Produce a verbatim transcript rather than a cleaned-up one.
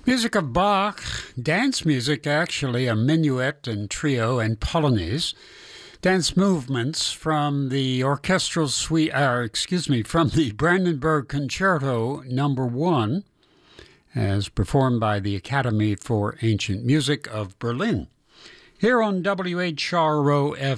Music of Bach, dance music actually, a minuet and trio and polonaise. Dance movements from the orchestral suite, uh, excuse me, from the Brandenburg Concerto Number One, as performed by the Academy for Ancient Music of Berlin. Here on W H R O F